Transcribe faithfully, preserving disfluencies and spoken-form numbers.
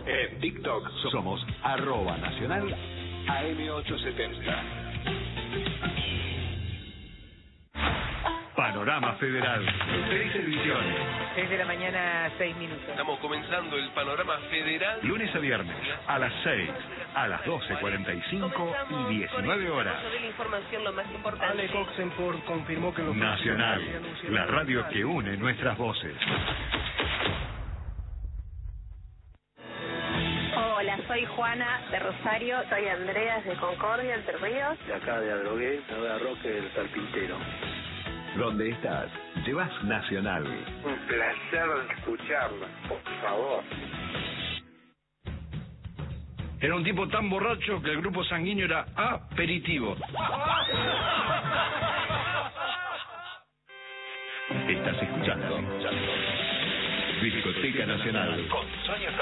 En TikTok somos arroba nacional A M ochocientos setenta. Panorama Federal, seis ediciones. seis de la mañana, seis minutos. Estamos comenzando el Panorama Federal. Lunes a viernes, a las seis, a las doce cuarenta y cinco y diecinueve horas. De la información lo más importante. Alex Oxenford confirmó que los Nacional, la radio que une nuestras voces. Hola, soy Juana de Rosario. Soy Andrea de Concordia, Entre Ríos. De acá de Adrogué, de Roque, el Carpintero. Donde estás, llevas Nacional. Un placer escucharla, por favor. Era un tipo tan borracho que el grupo sanguíneo era aperitivo. Estás escuchando Discoteca Nacional con Sonia